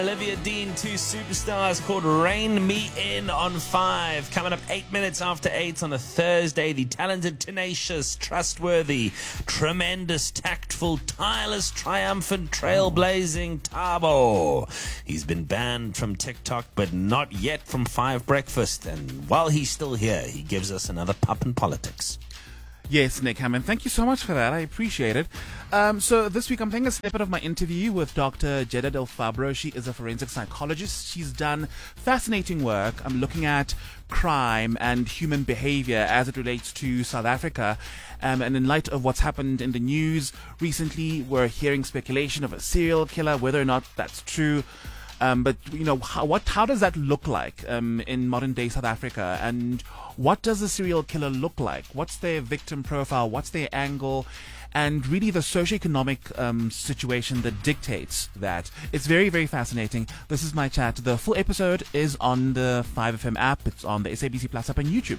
Olivia Dean, two superstars called Rein Me In on 5. Coming up 8 minutes after 8 on a Thursday. The talented, tenacious, trustworthy, tremendous, tactful, tireless, triumphant, trailblazing Tabo. He's been banned from TikTok, but not yet from 5 Breakfast. And while he's still here, he gives us another Pop in Politics. Yes, Nick Hammond, thank you so much for that. I appreciate it. So this week I'm playing a snippet of my interview with Dr. Jeddah Del Fabro. She is a forensic psychologist. She's done fascinating work. I'm looking at crime and human behavior as it relates to South Africa. And in light of what's happened in the news recently, we're hearing speculation of a serial killer, whether or not that's true. But, you know, how does that look like in modern-day South Africa? And what does a serial killer look like? What's their victim profile? What's their angle? And really the socioeconomic situation that dictates that. It's very, very fascinating. This is my chat. The full episode is on the 5FM app. It's on the SABC Plus app and YouTube.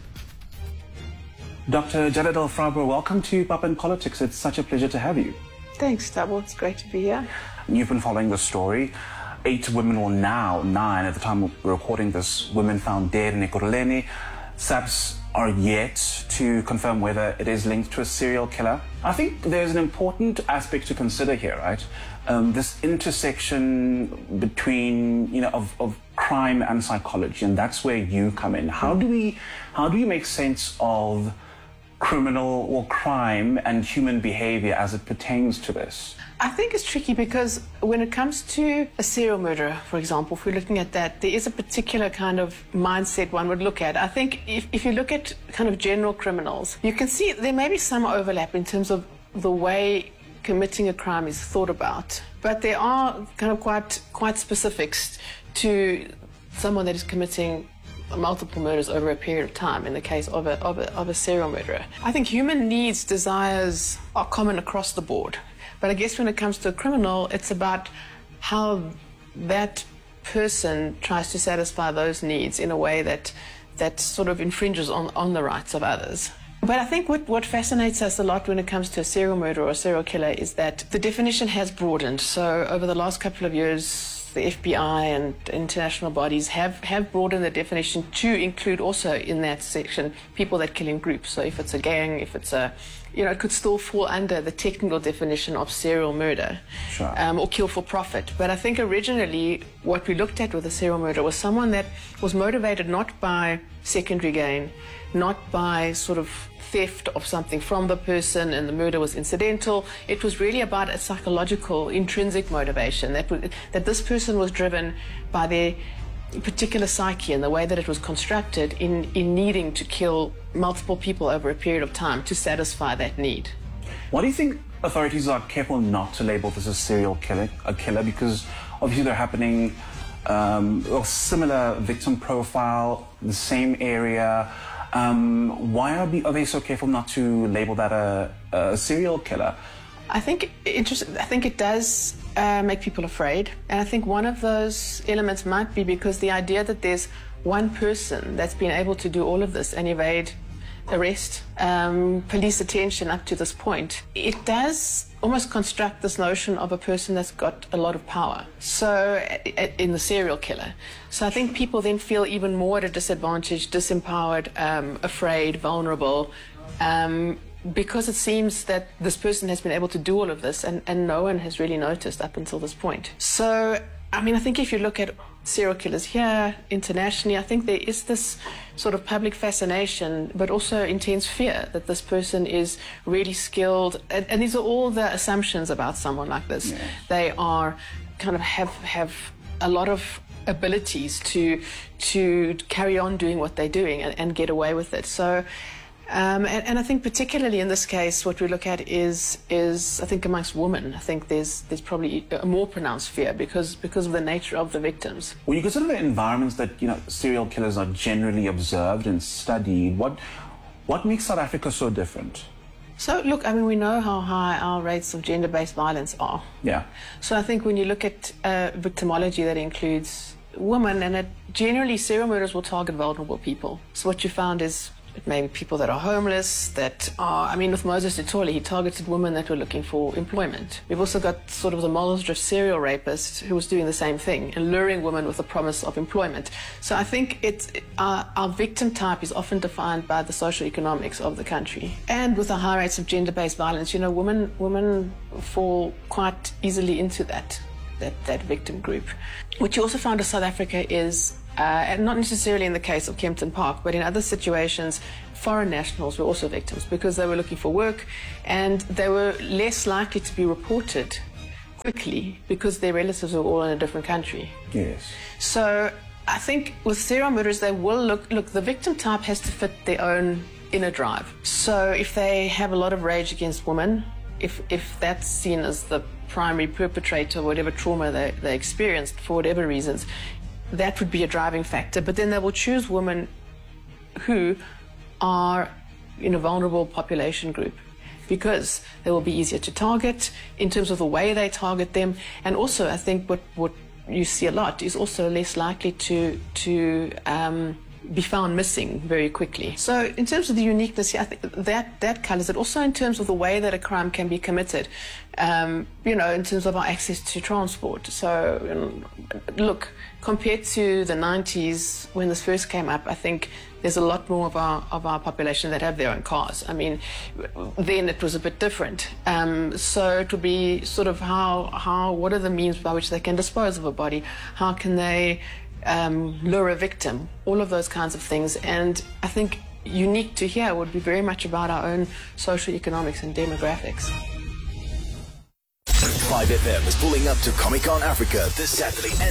Dr. Jeddah Del Fabro, welcome to Pop in Politics. It's such a pleasure to have you. Thanks, Tabo. It's great to be here. You've been following the story. 8 women, or now 9 at the time we're recording this, women found dead in Ekurhuleni. SAPS are yet to confirm whether it is linked to a serial killer. I think there's an important aspect to consider here, right? This intersection between, of crime and psychology, and that's where you come in. How do we make sense of criminal or crime and human behavior as it pertains to this? I think it's tricky because when it comes to a serial murderer, for example, if we're looking at that, there is a particular kind of mindset one would look at. I think if you look at kind of general criminals, you can see there may be some overlap in terms of the way committing a crime is thought about. But there are kind of quite specifics to someone that is committing multiple murders over a period of time in the case of a serial murderer. I think human needs, desires are common across the board. But I guess when it comes to a criminal, it's about how that person tries to satisfy those needs in a way that sort of infringes on the rights of others. But I think what fascinates us a lot when it comes to a serial murderer or a serial killer is that the definition has broadened. So over the last couple of years, the FBI and international bodies have broadened the definition to include also in that section people that kill in groups. So if it's a gang, if it's it could still fall under the technical definition of serial murder. Sure. Or kill for profit. But I think originally what we looked at with a serial murder was someone that was motivated not by secondary gain, not by sort of theft of something from the person and the murder was incidental. It was really about a psychological, intrinsic motivation that this person was driven by their particular psyche and the way that it was constructed in needing to kill multiple people over a period of time to satisfy that need. Why do you think authorities are careful not to label this as a killer? Because obviously they're happening, similar victim profile, the same area. Why are they so careful not to label that a serial killer? I think it does make people afraid. And I think one of those elements might be because the idea that there's one person that's been able to do all of this and evade arrest, police attention up to this point, it does almost construct this notion of a person that's got a lot of power. So in the serial killer. So I think people then feel even more at a disadvantage, disempowered, afraid, vulnerable, because it seems that this person has been able to do all of this and no one has really noticed up until this point. So, I mean, I think if you look at serial killers here, internationally, I think there is this sort of public fascination, but also intense fear that this person is really skilled. And these are all the assumptions about someone like this. Yeah. They are kind of have a lot of abilities to carry on doing what they're doing and get away with it. So, and I think particularly in this case, what we look at is I think amongst women, I think there's probably a more pronounced fear because of the nature of the victims. When you consider the environments that serial killers are generally observed and studied, what makes South Africa so different? So look, I mean, we know how high our rates of gender-based violence are. Yeah. So I think when you look at victimology, that includes women, and generally serial murders will target vulnerable people. So what you found is It may be people that are homeless, that are, I mean, with Moses Ditole, he targeted women that were looking for employment. We've also got sort of the Molesdrift serial rapist who was doing the same thing and luring women with the promise of employment. So I think our victim type is often defined by the social economics of the country. And with the high rates of gender-based violence, you know, women fall quite easily into that victim group. What you also found in South Africa is, and not necessarily in the case of Kempton Park, but in other situations, foreign nationals were also victims because they were looking for work and they were less likely to be reported quickly because their relatives were all in a different country. Yes. So I think with serial murderers, they will look, the victim type has to fit their own inner drive. So if they have a lot of rage against women, if that's seen as the primary perpetrator, whatever trauma they experienced for whatever reasons, that would be a driving factor. But then they will choose women who are in a vulnerable population group because they will be easier to target in terms of the way they target them. And also, I think what you see a lot is also less likely to be found missing very quickly. So in terms of the uniqueness here, I think that colours it. Also in terms of the way that a crime can be committed, you know, in terms of our access to transport. So, look, compared to the 90s when this first came up, I think there's a lot more of our population that have their own cars. I mean, then it was a bit different. So it would be sort of what are the means by which they can dispose of a body? How can they lure a victim, all of those kinds of things. And I think unique to here would be very much about our own social economics and demographics. 5FM is pulling up to Comic-Con Africa this Saturday and